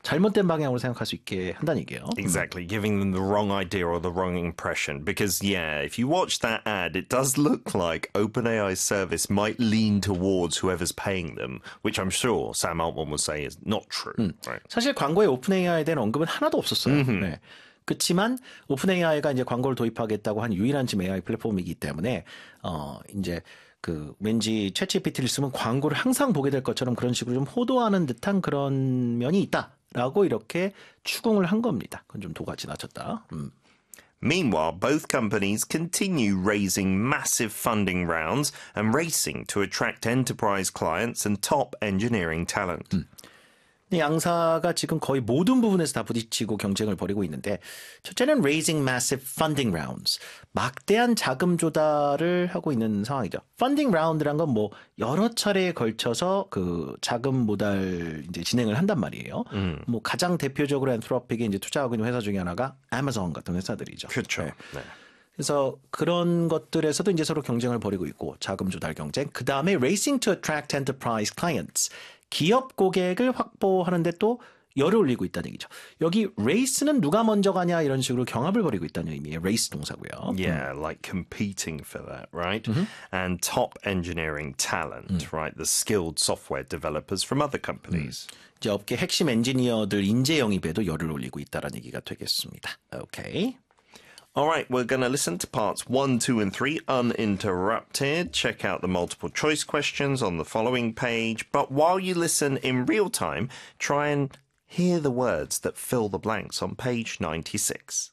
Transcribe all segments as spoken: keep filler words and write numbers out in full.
잘못된 방향으로 생각할 수 있게 한다는 얘기예요. Exactly, giving them the wrong idea or the wrong impression. Because, yeah, if you watch that ad, it does look like OpenAI's service might lean towards whoever's paying them, which I'm sure Sam Altman would say is not true. 음. Right? 사실 광고에 오픈에이아이에 대한 언급은 하나도 없었어요. 네. 그렇지만 오픈에이아이가 이제 광고를 도입하겠다고 한 유일한 지금 에이아이 플랫폼이기 때문에 어 이제 그 왠지 챗지피티를 쓰면 광고를 항상 보게 될 것처럼 그런 식으로 좀 호도하는 듯한 그런 면이 있다라고 이렇게 추궁을 한 겁니다. 그건 좀 도가 지나쳤다. 음. Meanwhile, both companies continue raising massive funding rounds and racing to attract enterprise clients and top engineering talent. 음. 양사가 지금 거의 모든 부분에서 다 부딪히고 경쟁을 벌이고 있는데 첫째는 raising massive funding rounds. 막대한 자금 조달을 하고 있는 상황이죠. funding round란 건 뭐 여러 차례에 걸쳐서 그 자금 모달 이제 진행을 한단 말이에요. 음. 뭐 가장 대표적으로 엔트로픽에 이제 투자하고 있는 회사 중에 하나가 아마존 같은 회사들이죠. 그렇죠. 네. 네. 그래서 그런 것들에서도 이제 서로 경쟁을 벌이고 있고 자금 조달 경쟁. 그 다음에 racing to attract enterprise clients. 기업 고객을 확보하는데 또 열을 올리고 있다는 얘기죠. 여기 race는 누가 먼저 가냐 이런 식으로 경합을 벌이고 있다는 의미의 race 동사고요. Yeah, 음. like competing for that, right? Mm-hmm. And top engineering talent, 음. right? The skilled software developers from other companies. 음. 이제 업계 핵심 엔지니어들 인재 영입에도 열을 올리고 있다는 얘기가 되겠습니다. Okay. All right, we're going to listen to parts one, two, and three uninterrupted. Check out the multiple choice questions on the following page. But while you listen in real time, try and hear the words that fill the blanks on page ninety-six.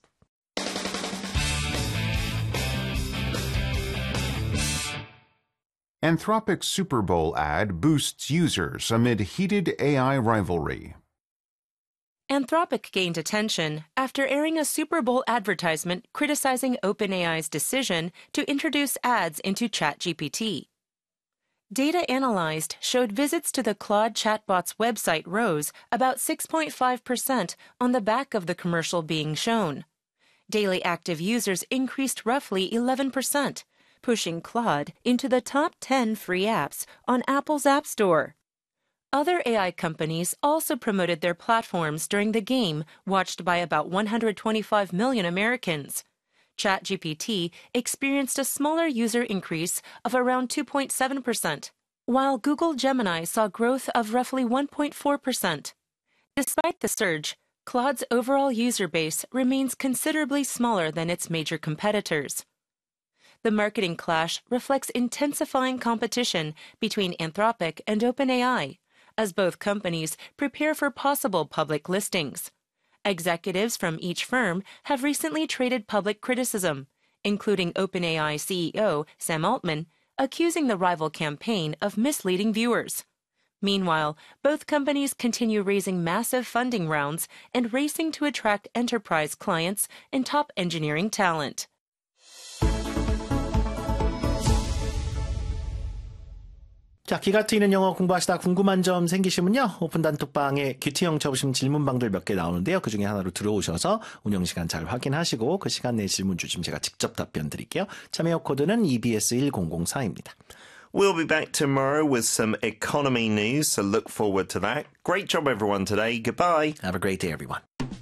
Anthropic Super Bowl ad boosts users amid heated A I rivalry. Anthropic gained attention after airing a Super Bowl advertisement criticizing OpenAI's decision to introduce ads into ChatGPT. Data analyzed showed visits to the Claude chatbot's website rose about six point five percent on the back of the commercial being shown. Daily active users increased roughly eleven percent, pushing Claude into the top ten free apps on Apple's App Store. Other A I companies also promoted their platforms during the game, watched by about one hundred twenty-five million Americans. ChatGPT experienced a smaller user increase of around two point seven percent, while Google Gemini saw growth of roughly one point four percent. Despite the surge, Claude's overall user base remains considerably smaller than its major competitors. The marketing clash reflects intensifying competition between Anthropic and OpenAI, as both companies prepare for possible public listings. Executives from each firm have recently traded public criticism, including OpenAI C E O Sam Altman, accusing the rival campaign of misleading viewers. Meanwhile, both companies continue raising massive funding rounds and racing to attract enterprise clients and top engineering talent. 자, 기가 트이는 영어 공부하시다 궁금한 점 생기시면요. 오픈 단톡방에 큐티형 쳐보시면 질문방들 몇 개 나오는데요. 그중에 하나로 들어오셔서 운영시간 잘 확인하시고 그 시간 내에 질문 주시면 제가 직접 답변 드릴게요. 참여 코드는 이비에스 일공공사입니다. We'll be back tomorrow with some economy news, so look forward to that. Great job, everyone, today. Goodbye. Have a great day, everyone.